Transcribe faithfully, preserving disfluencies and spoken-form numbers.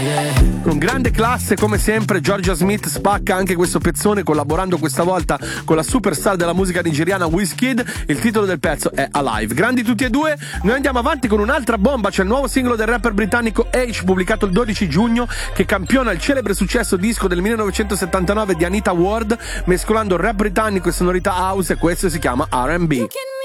Con grande classe, come sempre, Georgia Smith spacca anche questo pezzone, collaborando questa volta con la superstar della musica nigeriana Wizkid. Il titolo del pezzo è Alive. Grandi tutti e due. Noi andiamo avanti con un'altra bomba. C'è il nuovo singolo del rapper britannico H, pubblicato il dodici giugno, che campiona il celebre successo disco del millenovecentosettantanove di Anita Ward, mescolando rap britannico e sonorità house, e questo si chiama R and B.